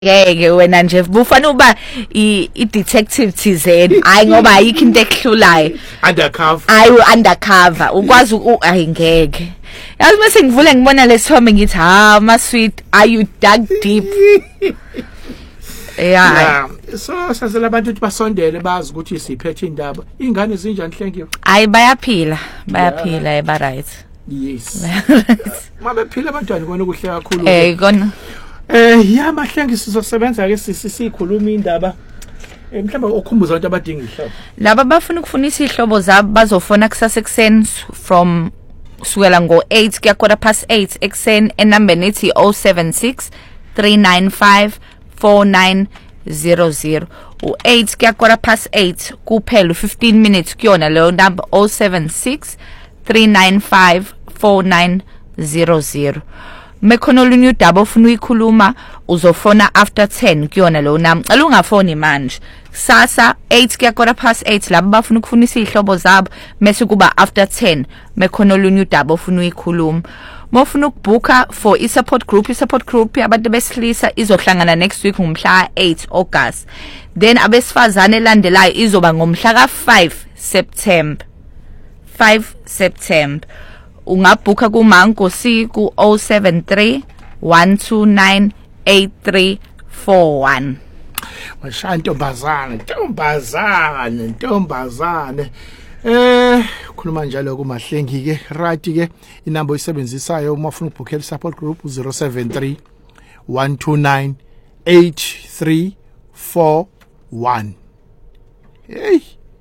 Ngeke wena nje bufana uba i-detective thizeni hayi ngoba ayikho into ekuhlulayo undercover ayi undercover ukwazi ayi ngeke yazi mase ngivule ngibona lesithombe ngithi ma sweet are you dug deep yeah so sazela abantu ukuthi basondele bazi ukuthi siphethe indaba ingane zinjani Hlengiwe ayi bayaphila eba right yes mabe phila abantwana kona kuhle kakhulu kona ya mahlengi sizosebenza ke sikhuluma indaba mhlawumbe okhumbuza abantu abadinga ihlobo laba bafuna ukufunisa ihlobo zabo bazofona kusasa ekseni from kusukela ngo8 kuya 8:15 ekseni enambeni ethi 076 395 4900 u8 kuya 8:15 kuphela 15 minutes kuyona leyo number 076 395 4900 mekhona olunye udaba ofuna uyikhuluma uzofona after 10 kuyona lo nami cela ungafoni manje sasa 8 kuya 8:15 labo bafuna ukufunisa ihlobo zabo mase kuba after 10 mekhona olunye udaba ofuna uyikhuluma mofuna ukubooka for i-support group abantu besilisa izohlangana next week ngomhla 8 August then abesifazane elandelayo izoba ngomhla ka5 September ungabhuka kuMango C ku 073 129 8341 ntombazane khuluma njalo kuMahlengi ke right ke inamba oyisebenzisayo uma ufuna ukubhukhela support group 073 129 8341 hey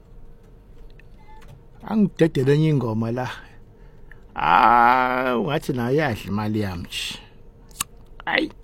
angidedele enye ingoma la ungathi nayo yadla imali yami nje hayi